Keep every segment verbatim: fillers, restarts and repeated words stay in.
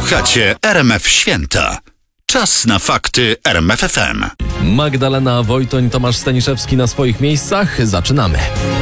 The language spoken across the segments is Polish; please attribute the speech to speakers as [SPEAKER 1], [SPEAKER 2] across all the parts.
[SPEAKER 1] Słuchacie R M F Święta. Czas na fakty R M F F M.
[SPEAKER 2] Magdalena Wojtoń, Tomasz Staniszewski na swoich miejscach. Zaczynamy.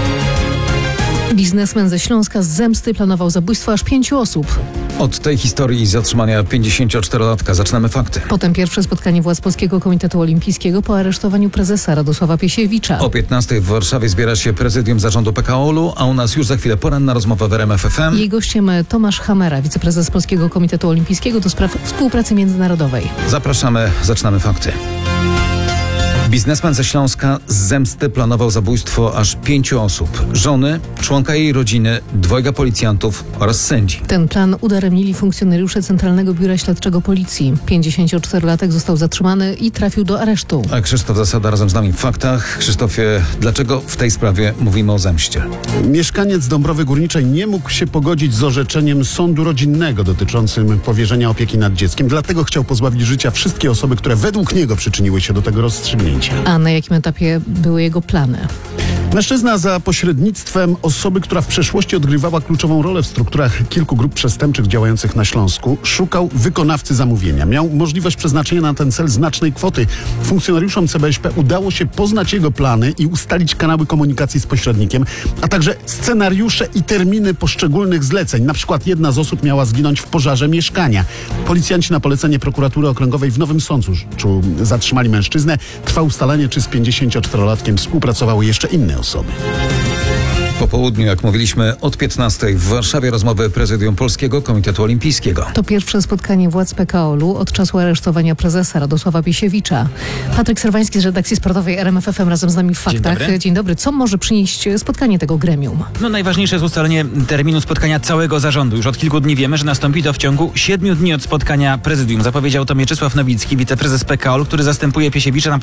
[SPEAKER 3] Biznesmen ze Śląska z zemsty planował zabójstwo aż pięciu osób.
[SPEAKER 4] Od tej historii zatrzymania pięćdziesięcioczterolatka zaczynamy fakty.
[SPEAKER 3] Potem pierwsze spotkanie władz Polskiego Komitetu Olimpijskiego po aresztowaniu prezesa Radosława Piesiewicza.
[SPEAKER 4] O piętnastej w Warszawie zbiera się prezydium zarządu P K O L u, a u nas już za chwilę poranna rozmowa w R M F F M.
[SPEAKER 3] Jej gościem Tomasz Hamera, wiceprezes Polskiego Komitetu Olimpijskiego do spraw współpracy międzynarodowej.
[SPEAKER 4] Zapraszamy, zaczynamy fakty. Biznesmen ze Śląska z zemsty planował zabójstwo aż pięciu osób. Żony, członka jej rodziny, dwojga policjantów oraz sędzi.
[SPEAKER 3] Ten plan udaremnili funkcjonariusze Centralnego Biura Śledczego Policji. pięćdziesięcioczterolatek został zatrzymany i trafił do aresztu.
[SPEAKER 4] A Krzysztof Zasada razem z nami w faktach. Krzysztofie, dlaczego w tej sprawie mówimy o zemście?
[SPEAKER 5] Mieszkaniec Dąbrowy Górniczej nie mógł się pogodzić z orzeczeniem sądu rodzinnego dotyczącym powierzenia opieki nad dzieckiem. Dlatego chciał pozbawić życia wszystkie osoby, które według niego przyczyniły się do tego rozstrzygnięcia.
[SPEAKER 3] A na jakim etapie były jego plany?
[SPEAKER 5] Mężczyzna za pośrednictwem osoby, która w przeszłości odgrywała kluczową rolę w strukturach kilku grup przestępczych działających na Śląsku, szukał wykonawcy zamówienia. Miał możliwość przeznaczenia na ten cel znacznej kwoty. Funkcjonariuszom C B Ś P udało się poznać jego plany i ustalić kanały komunikacji z pośrednikiem, a także scenariusze i terminy poszczególnych zleceń. Na przykład jedna z osób miała zginąć w pożarze mieszkania. Policjanci na polecenie prokuratury okręgowej w Nowym Sączu zatrzymali mężczyznę. Trwa ustalenie, czy z pięćdziesięcioczterolatkiem współpracowały jeszcze inne osoby.
[SPEAKER 4] Po południu, jak mówiliśmy, od piętnastej w Warszawie rozmowy prezydium Polskiego Komitetu Olimpijskiego.
[SPEAKER 3] To pierwsze spotkanie władz P K O L u od czasu aresztowania prezesa Radosława Piesiewicza. Patryk Serwański z redakcji sportowej R M F F M razem z nami w faktach.
[SPEAKER 6] Dzień dobry.
[SPEAKER 3] Dzień dobry. Co może przynieść spotkanie tego gremium?
[SPEAKER 6] No najważniejsze jest ustalenie terminu spotkania całego zarządu. Już od kilku dni wiemy, że nastąpi to w ciągu siedmiu dni od spotkania prezydium. Zapowiedział to Mieczysław Nowicki, wiceprezes P K O L, który zastępuje Piesiewicza na